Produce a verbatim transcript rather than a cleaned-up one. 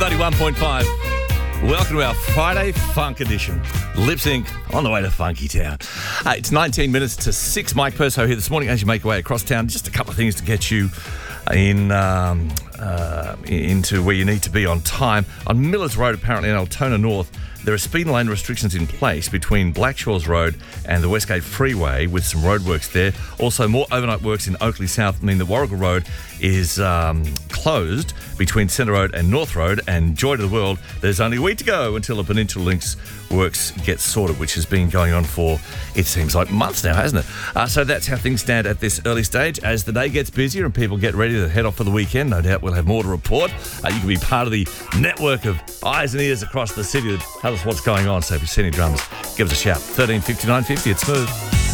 thirty-one point five. Welcome to our Friday Funk edition. Lip Sync on the way to Funky Town. Uh, it's nineteen minutes to six. Mike Perso here this morning as you make your way across town. Just a couple of things to get you in um, uh, into where you need to be on time. On Millers Road, apparently in Altona North, there are speed lane restrictions in place between Blackshaw's Road and the Westgate Freeway with some roadworks there. Also, more overnight works in Oakley South mean that Warrigal Road is um, closed between Centre Road and North Road. And joy to the world, there's only a week to go until the Peninsula Links works get sorted, which has been going on for, it seems like months now, hasn't it? Uh, so that's how things stand at this early stage. As the day gets busier and people get ready to head off for the weekend, no doubt we'll have more to report. Uh, you can be part of the network of eyes and ears across the city that tell us what's going on. So if you see any dramas, give us a shout. thirteen fifty-nine fifty, it's Smooth.